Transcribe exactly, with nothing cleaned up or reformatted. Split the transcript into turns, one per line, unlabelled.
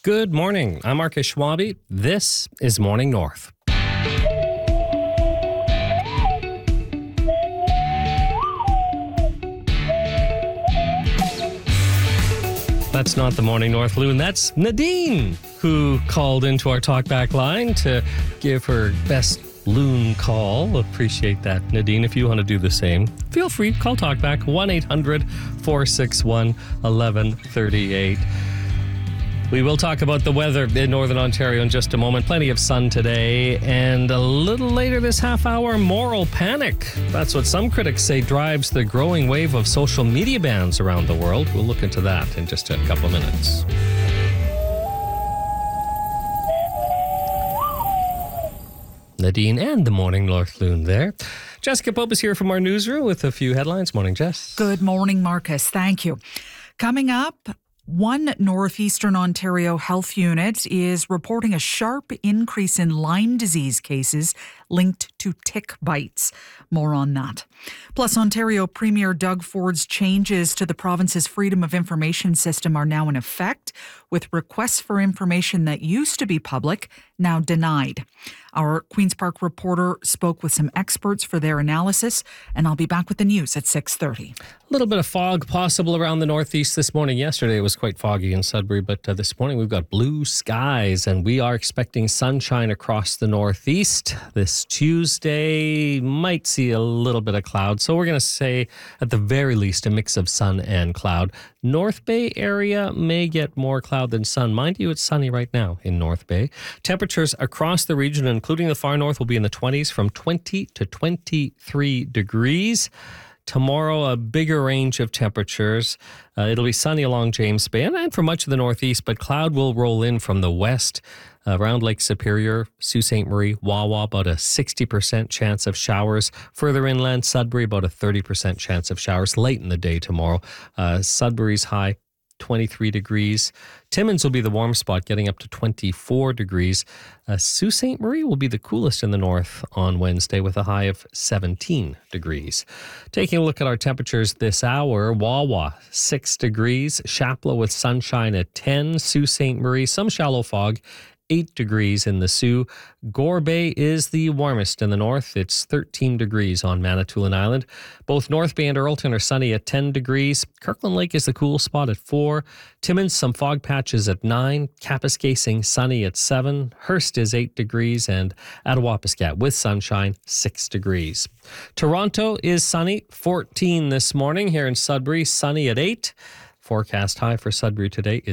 Good morning. I'm Marcus Schwabe. This is Morning North. That's not the Morning North Loon. That's Nadine, who called into our talkback line to give her best loon call. Appreciate that, Nadine. If you want to do the same, feel free. Call talkback one eight hundred four six one one one three eight. We will talk about the weather in Northern Ontario in just a moment. Plenty of sun today, and a little later this half hour, moral panic. That's what some critics say drives the growing wave of social media bans around the world. We'll look into that in just a couple of minutes. Nadine and the Morning North Loon there. Jessica Pope is here from our newsroom with a few headlines. Morning, Jess.
Good morning, Marcus. Thank you. Coming up, one Northeastern Ontario health unit is reporting a sharp increase in Lyme disease cases linked to tick bites. More on that. Plus, Ontario Premier Doug Ford's changes to the province's Freedom of Information system are now in effect, with requests for information that used to be public now denied. Our Queen's Park reporter spoke with some experts for their analysis, and I'll be back with the news at six thirty.
A little bit of fog possible around the northeast this morning. Yesterday it was quite foggy in Sudbury, but uh, this morning we've got blue skies, and we are expecting sunshine across the northeast. This Tuesday might see a little bit of cloud, so we're going to say at the very least a mix of sun and cloud. North Bay area may get more cloud than sun. Mind you, it's sunny right now in North Bay. Temperatures across the region, including the far north, will be in the twenties from twenty to twenty-three degrees. Tomorrow, a bigger range of temperatures. Uh, it'll be sunny along James Bay and, and for much of the northeast, but cloud will roll in from the west uh, around Lake Superior, Sault Ste. Marie, Wawa, about a sixty percent chance of showers. Further inland, Sudbury, about a thirty percent chance of showers late in the day tomorrow. Uh, Sudbury's high, twenty-three degrees. Timmins will be the warm spot, getting up to twenty-four degrees. Uh, Sault Ste. Marie will be the coolest in the north on Wednesday with a high of seventeen degrees. Taking a look at our temperatures this hour, Wawa, six degrees. Chapleau with sunshine at ten. Sault Ste. Marie, some shallow fog, eight degrees in the Sioux. Gore Bay is the warmest in the north. It's thirteen degrees on Manitoulin Island. Both North Bay and Earlton are sunny at ten degrees. Kirkland Lake is the cool spot at four. Timmins, some fog patches at nine. Kapuskasing, sunny at seven. Hearst is eight degrees. And Attawapiskat with sunshine, six degrees. Toronto is sunny, fourteen this morning. Here in Sudbury, sunny at eight. Forecast high for Sudbury today is